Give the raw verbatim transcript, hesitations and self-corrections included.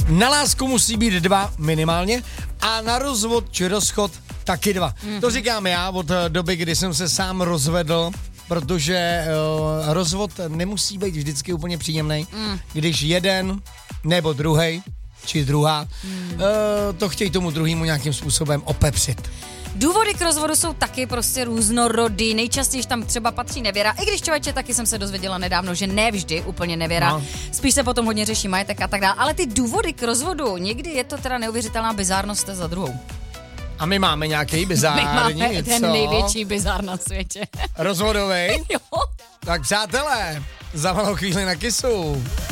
Na lásku musí být dva minimálně a na rozvod či rozchod taky dva. Mm-hmm. To říkám já od doby, kdy jsem se sám rozvedl, protože uh, rozvod nemusí být vždycky úplně příjemný, mm. když jeden nebo druhej či druhá mm. uh, to chtějí tomu druhému nějakým způsobem opepřit. Důvody k rozvodu jsou taky prostě různorodý, nejčastěji tam třeba patří nevěra, i když člověče taky jsem se dozvěděla nedávno, že ne vždy úplně nevěra, no. Spíš se potom hodně řeší majetek a tak dále, ale ty důvody k rozvodu, někdy je to teda neuvěřitelná bizárnost za druhou. A my máme nějaký bizární, My máme ten co? největší bizár na světě. Rozvodovej? Jo. Tak přátelé, za malou chvíli na Kissu.